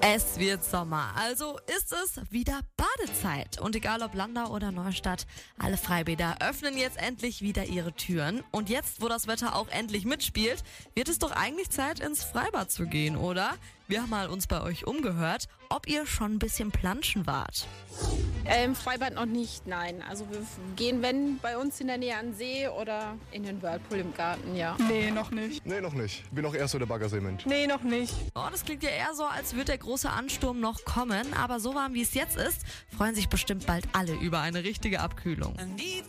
Es wird Sommer, also ist es wieder Badezeit. Und egal ob Landau oder Neustadt, alle Freibäder öffnen jetzt endlich wieder ihre Türen. Und jetzt, wo das Wetter auch endlich mitspielt, wird es doch eigentlich Zeit, ins Freibad zu gehen, oder? Wir haben mal uns bei euch umgehört, ob ihr schon ein bisschen planschen wart. Im Freibad noch nicht, nein. Also wir gehen, wenn, bei uns in der Nähe an den See oder in den Whirlpool im Garten, ja. Nee, noch nicht. Nee, noch nicht. Bin auch eher so der Baggerseemensch. Nee, noch nicht. Oh, das klingt ja eher so, als würde der große Ansturm noch kommen. Aber so warm wie es jetzt ist, freuen sich bestimmt bald alle über eine richtige Abkühlung.